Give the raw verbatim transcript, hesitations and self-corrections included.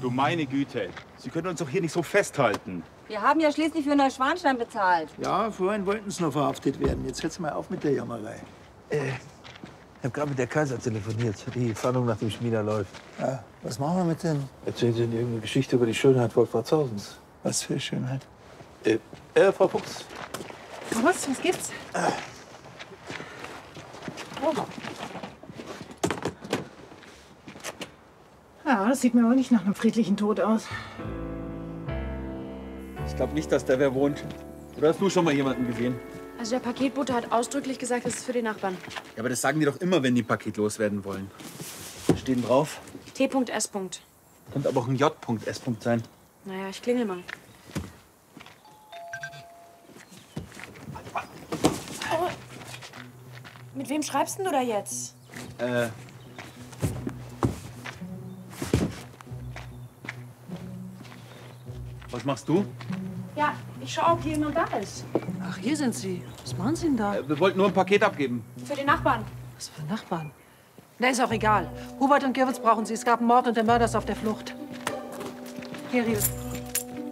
Du meine Güte. Sie können uns doch hier nicht so festhalten. Wir haben ja schließlich für Neuschwanstein bezahlt. Ja, vorhin wollten sie noch verhaftet werden. Jetzt hört's mal auf mit der Jammerei. Äh, ich habe gerade mit der Kaiser telefoniert. Die Fahndung nach dem Schmieder läuft. Ja, was machen wir mit denen? Erzählen Sie ihnen irgendeine Geschichte über die Schönheit Wolfratsausens. Was für Schönheit? Äh, äh Frau Fuchs. Was? Was gibt's? Äh. Oh. Ja, das sieht mir aber nicht nach einem friedlichen Tod aus. Ich glaube nicht, dass da wer wohnt. Oder hast du schon mal jemanden gesehen? Also der Paketbote hat ausdrücklich gesagt, das ist für den Nachbarn. Ja, aber das sagen die doch immer, wenn die ein Paket loswerden wollen. Was steht denn drauf? T S. Könnte aber auch ein J S sein. Naja, ich klingel mal. Oh. Mit wem schreibst denn du da jetzt? Äh. Was machst du? Ja, ich schau, ob hier jemand da ist. Ach, hier sind Sie. Was machen Sie denn da? Äh, wir wollten nur ein Paket abgeben. Für den Nachbarn. Was für Nachbarn? Na, ist auch egal. Hubert und Girwitz brauchen Sie. Es gab einen Mord und der Mörder ist auf der Flucht. Hier, Riedel.